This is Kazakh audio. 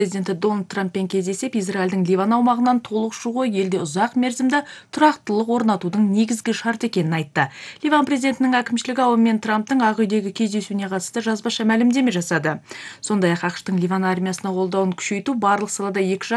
Президенті Дональд Трамппен кездесіп, Израильдің Ливан аумағынан толық шығуы елде ұзақ мерзімді тұрақтылық орнатудың негізгі шарт екенін айтты. Ливан президентінің әкімшілігі ауымен Трамптың Ақ үйдегі кездесуіне қатысты жазбаша мәлімдеме жасады. Сондай-ақ ақш-тың Ливан армиясына қолдауын күшейту барлық салада екі